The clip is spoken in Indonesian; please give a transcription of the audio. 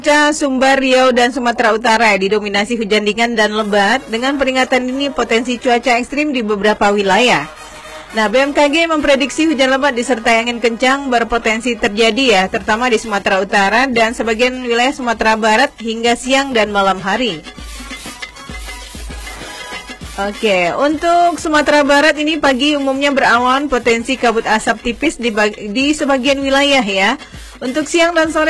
Cuaca Sumbar, Riau, dan Sumatera Utara didominasi hujan ringan dan lebat. Dengan peringatan ini potensi cuaca ekstrim di beberapa wilayah. Nah, BMKG memprediksi hujan lebat disertai angin kencang berpotensi terjadi ya, terutama di Sumatera Utara dan sebagian wilayah Sumatera Barat hingga siang dan malam hari. Oke, untuk Sumatera Barat ini pagi umumnya berawan, potensi kabut asap tipis di sebagian wilayah ya. Untuk siang dan sore